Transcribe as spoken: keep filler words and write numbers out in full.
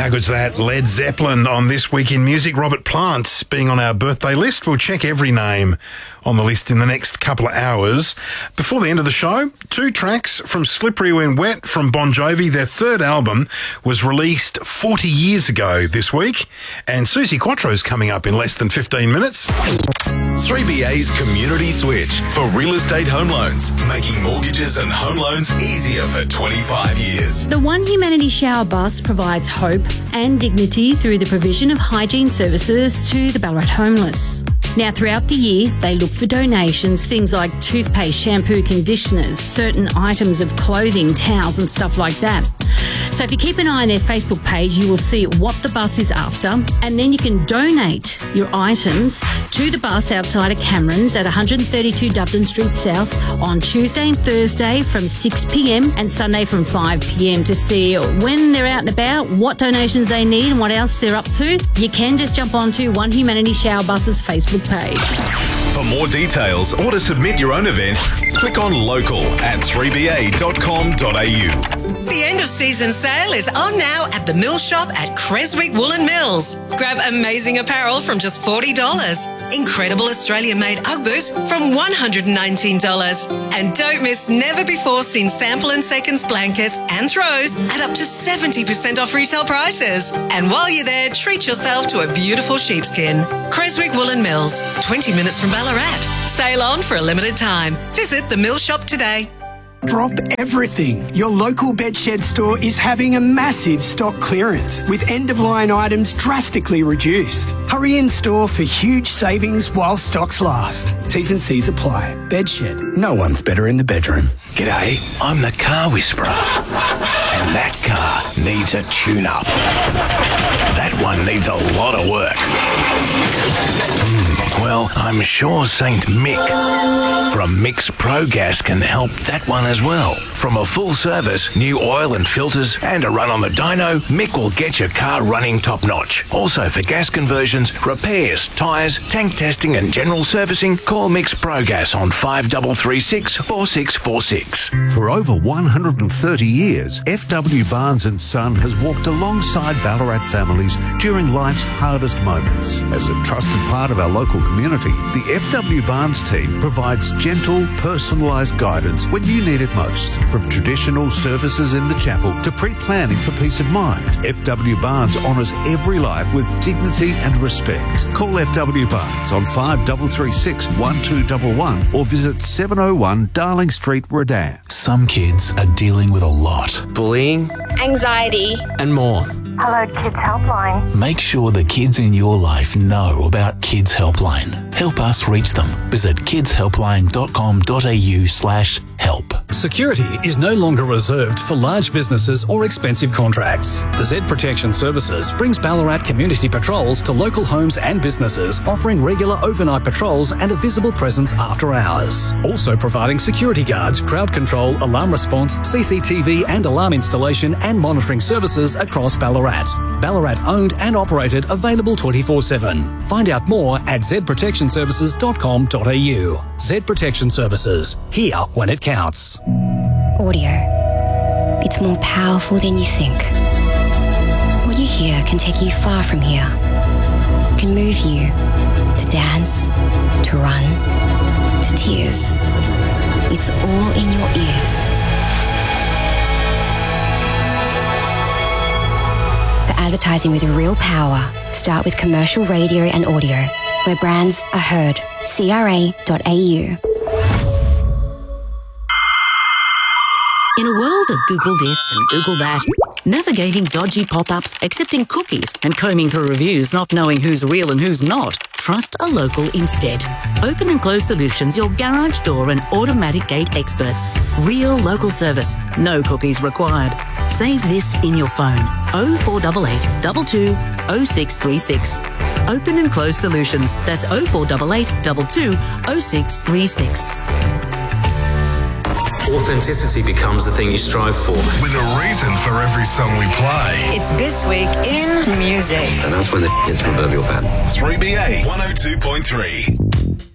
How good's that? Led Zeppelin on This Week in Music. Robert Plant being on our birthday list. We'll check every name on the list in the next couple of hours. Before the end of the show, two tracks from Slippery When Wet from Bon Jovi. Their third album was released forty years ago this week. And Susie Quattro's coming up in less than fifteen minutes. three B A's Community Switch for real estate home loans, making mortgages and home loans easier for twenty-five years. The One Humanity Shower Bus provides hope and dignity through the provision of hygiene services to the Ballarat homeless. Now, throughout the year, they look for donations, things like toothpaste, shampoo, conditioners, certain items of clothing, towels and stuff like that. So if you keep an eye on their Facebook page, you will see what the bus is after, and then you can donate your items to the bus outside of Cameron's at one thirty-two Doveton Street South on Tuesday and Thursday from six p m and Sunday from five p m to see when they're out and about, what donations they need and what else they're up to. You can just jump onto One Humanity Shower Bus's Facebook page. For more details or to submit your own event, click on local at three b a dot com dot a u. The end of season sale is on now at the Mill Shop at Creswick Woolen Mills. Grab amazing apparel from just forty dollars. Incredible Australian-made Ugg boots from one hundred nineteen dollars. And don't miss never-before-seen sample and seconds blankets and throws at up to seventy percent off retail prices. And while you're there, treat yourself to a beautiful sheepskin. Creswick Woolen Mills, twenty minutes from Ballarat. Sale on for a limited time. Visit the Mill Shop today. Drop everything. Your local Bedshed store is having a massive stock clearance with end-of-line items drastically reduced. Hurry in store for huge savings while stocks last. T's and C's apply. Bedshed. No one's better in the bedroom. G'day, I'm the Car Whisperer. And that car needs a tune-up. That one needs a lot of work. Mm, well, I'm sure Saint Mick from Mick's Pro Gas can help that one as well. From a full service, new oil and filters, and a run on the dyno, Mick will get your car running top-notch. Also for gas conversions, repairs, tyres, tank testing and general servicing, call Mick's Pro Gas on five three three six, four six four six. For over one hundred thirty years, F W Barnes and Son has walked alongside Ballarat families during life's hardest moments. As a trusted part of our local community, the F W Barnes team provides gentle, personalised guidance when you need it most. From traditional services in the chapel to pre-planning for peace of mind, F W Barnes honours every life with dignity and respect. Call F W Barnes on five three three six, one two one one or visit seven oh one Darling Street, Redan. Some kids are dealing with a lot. Bullying, anxiety, and more. Hello Kids Helpline. Make sure the kids in your life know about Kids Helpline. Help us reach them. Visit kids helpline dot com dot a u slash help. Security is no longer reserved for large businesses or expensive contracts. The Z Protection Services brings Ballarat community patrols to local homes and businesses, offering regular overnight patrols and a visible presence after hours. Also providing security guards, crowd control, alarm response, C C T V and alarm installation and monitoring services across Ballarat. Ballarat owned and operated, available twenty-four seven. Find out more at z protection services dot com dot a u. Z Protection Services. Here when it counts. Audio. It's more powerful than you think. What you hear can take you far from here. It can move you to dance, to run, to tears. It's all in your ears. For advertising with real power, start with commercial radio and audio, where brands are heard. c r a dot a u. In a world of Google this and Google that, navigating dodgy pop-ups, accepting cookies, and combing through reviews not knowing who's real and who's not, trust a local instead. Open and Close Solutions, your garage door and automatic gate experts. Real local service, no cookies required. Save this in your phone. oh four eight eight, two two, oh six three six. Open and Close Solutions. That's oh four eight eight, two two, oh six three six. Authenticity becomes the thing you strive for. With a reason for every song we play. It's This Week in Music. And that's when the hits proverbial fan. three B A one oh two point three.